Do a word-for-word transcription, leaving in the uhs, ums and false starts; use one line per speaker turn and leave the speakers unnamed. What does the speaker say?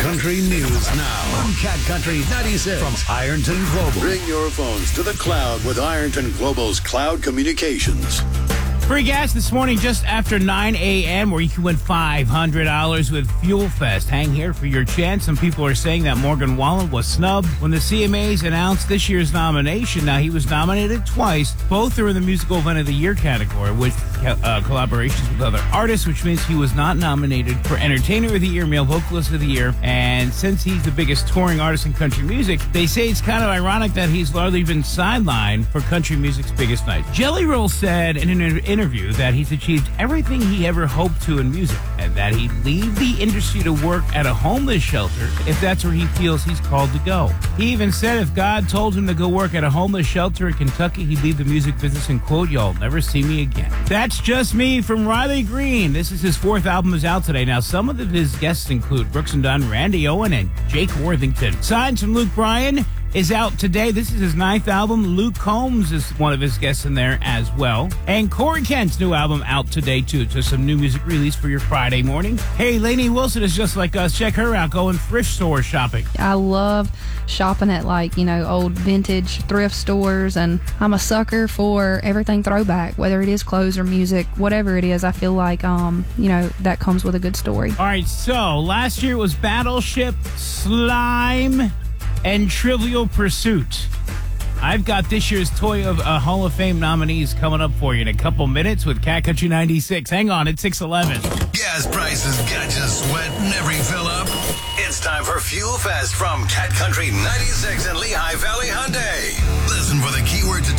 Country News now on Cat Country ninety-six from Ironton Global. Bring your phones to the cloud with Ironton Global's Cloud Communications.
Free gas this morning just after nine a.m. where you can win five hundred dollars with Fuel Fest. Hang here for your chance. Some people are saying that Morgan Wallen was snubbed when the C M As announced this year's nomination. Now, he was nominated twice. Both are in the Musical Event of the Year category with uh, collaborations with other artists, which means he was not nominated for Entertainer of the Year, Male Vocalist of the Year. And since he's the biggest touring artist in country music, they say it's kind of ironic that he's largely been sidelined for country music's biggest night. Jelly Roll said in an interview interview that he's achieved everything he ever hoped to in music and that he'd leave the industry to work at a homeless shelter if that's where he feels he's called to go. He even said if God told him to go work at a homeless shelter in Kentucky, he'd leave the music business and quote, "Y'all never see me again." That's Just Me from Riley Green. This is his fourth album is out today. Now, some of his guests include Brooks and Dunn, Randy Owen, and Jake Worthington. Signs from Luke Bryan is out today. This is his ninth album. Luke Combs is one of his guests in there as well. And Corey Kent's new album out today, too. So some new music release for your Friday morning. Hey, Lainey Wilson is just like us. Check her out going thrift store shopping.
I love shopping at, like, you know, old vintage thrift stores, and I'm a sucker for everything throwback, whether it is clothes or music, whatever it is. I feel like, um, you know, that comes with a good story.
All right, so last year was Battleship, Slime, and Trivial Pursuit. I've got this year's Toy of uh, Hall of Fame nominees coming up for you in a couple minutes with Cat Country ninety-six. Hang on, it's six eleven.
Gas prices got you sweating every fill up. It's time for Fuel Fest from Cat Country ninety-six and Lehigh Valley Hyundai. Listen for the keyword to